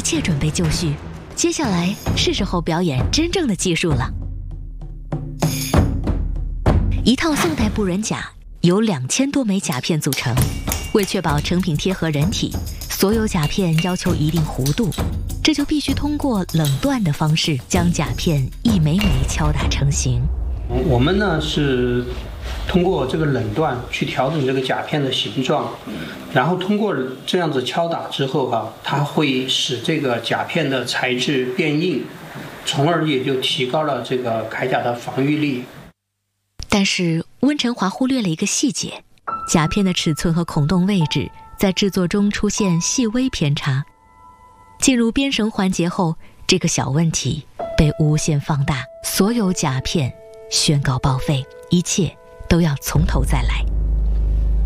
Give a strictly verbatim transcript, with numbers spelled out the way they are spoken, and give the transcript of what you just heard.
切准备就绪，接下来是时候表演真正的技术了。一套宋代布人甲由两千多枚甲片组成，为确保成品贴合人体，所有甲片要求一定弧度，这就必须通过冷锻的方式将甲片一枚枚敲打成型。 我们呢是通过这个冷锻去调整这个甲片的形状，然后通过这样子敲打之后哈、啊，它会使这个甲片的材质变硬，从而也就提高了这个铠甲的防御力。 但是温晨华忽略了一个细节，甲片的尺寸和孔洞位置在制作中出现细微偏差。进入编绳环节后，这个小问题被无限放大，所有甲片宣告报废，一切都要从头再来。